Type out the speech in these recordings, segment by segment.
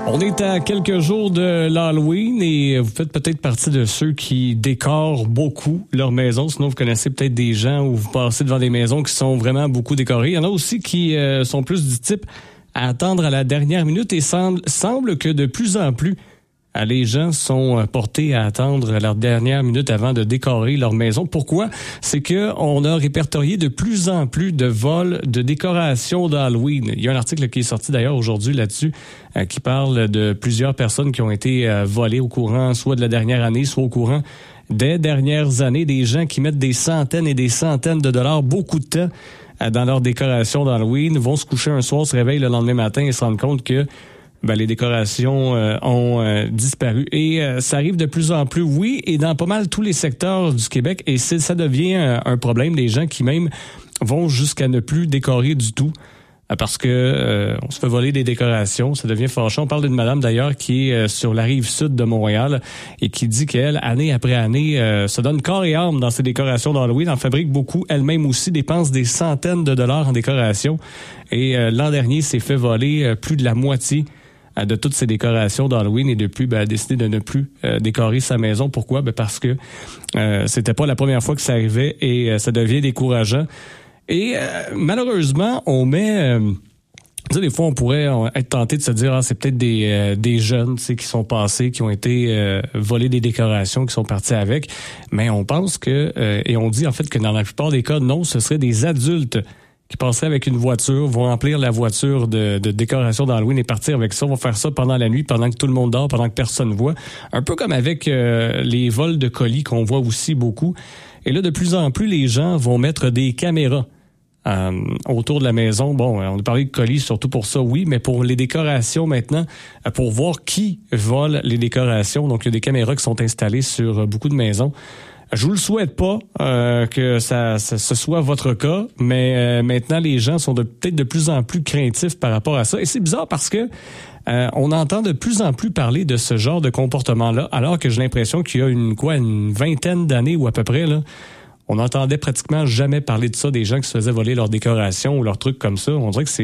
On est à quelques jours de l'Halloween et vous faites peut-être partie de ceux qui décorent beaucoup leur maison. Sinon, vous connaissez peut-être des gens où vous passez devant des maisons qui sont vraiment beaucoup décorées. Il y en a aussi qui sont plus du type à attendre à la dernière minute et semble que de plus en plus, les gens sont portés à attendre leur dernière minute avant de décorer leur maison. Pourquoi? C'est que on a répertorié de plus en plus de vols de décoration d'Halloween. Il y a un article qui est sorti d'ailleurs aujourd'hui là-dessus qui parle de plusieurs personnes qui ont été volées au courant soit de la dernière année, soit au courant des dernières années. Des gens qui mettent des centaines et des centaines de dollars, beaucoup de temps dans leur décoration d'Halloween, vont se coucher un soir, se réveillent le lendemain matin et se rendent compte que les décorations ont disparu. Et ça arrive de plus en plus, oui, et dans pas mal tous les secteurs du Québec. Et ça devient un problème des gens qui même vont jusqu'à ne plus décorer du tout parce que on se fait voler des décorations. Ça devient fâchant. On parle d'une madame d'ailleurs qui est sur la rive sud de Montréal et qui dit qu'elle, année après année, se donne corps et âme dans ses décorations d'Halloween. En fabrique beaucoup. Elle-même aussi dépense des centaines de dollars en décoration. Et l'an dernier, s'est fait voler plus de la moitié de toutes ces décorations d'Halloween et depuis a décidé de ne plus décorer sa maison. Pourquoi? Parce que c'était pas la première fois que ça arrivait et ça devient décourageant. Et malheureusement, on met... des fois, on pourrait être tenté de se dire c'est peut-être des jeunes qui sont passés, qui ont été volés des décorations, qui sont partis avec. Mais on pense que... et on dit en fait que dans la plupart des cas, non, ce seraient des adultes qui passeraient avec une voiture, vont remplir la voiture de décoration d'Halloween et partir avec ça, vont faire ça pendant la nuit, pendant que tout le monde dort, pendant que personne voit. Un peu comme avec les vols de colis qu'on voit aussi beaucoup. Et là, de plus en plus, les gens vont mettre des caméras autour de la maison. Bon, on a parlé de colis surtout pour ça, oui, mais pour les décorations maintenant, pour voir qui vole les décorations. Donc, il y a des caméras qui sont installées sur beaucoup de maisons. Je vous le souhaite pas que ça soit votre cas, mais maintenant les gens sont peut-être de plus en plus craintifs par rapport à ça. Et c'est bizarre parce que on entend de plus en plus parler de ce genre de comportement-là, alors que j'ai l'impression qu'il y a une vingtaine d'années ou à peu près là, on n'entendait pratiquement jamais parler de ça, des gens qui se faisaient voler leurs décorations ou leurs trucs comme ça. On dirait que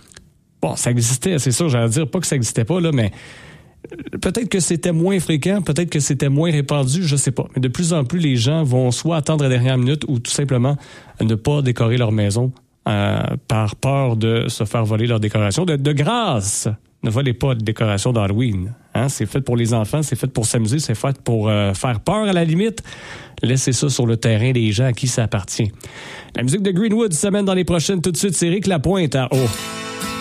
ça existait, c'est sûr. J'allais dire pas que ça existait pas là, mais peut-être que c'était moins fréquent, peut-être que c'était moins répandu, je sais pas. Mais de plus en plus, les gens vont soit attendre la dernière minute ou tout simplement ne pas décorer leur maison par peur de se faire voler leur décoration. De grâce, ne volez pas de décoration d'Halloween. C'est fait pour les enfants, c'est fait pour s'amuser, c'est fait pour faire peur à la limite. Laissez ça sur le terrain des gens à qui ça appartient. La musique de Greenwood s'amène dans les prochaines tout de suite. C'est Éric Lapointe à O.